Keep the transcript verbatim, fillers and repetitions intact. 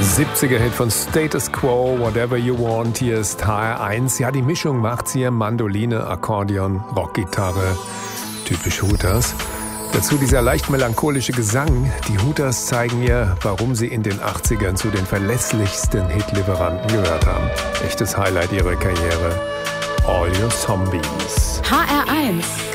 siebziger-Hit von Status Quo, Whatever You Want. Hier ist H R eins. Ja, die Mischung macht's hier. Mandoline, Akkordeon, Rockgitarre. Typisch Hooters. Dazu dieser leicht melancholische Gesang. Die Hooters zeigen mir, warum sie in den achtzigern zu den verlässlichsten Hitlieferanten gehört haben. Echtes Highlight ihrer Karriere. All Your Zombies. H R eins.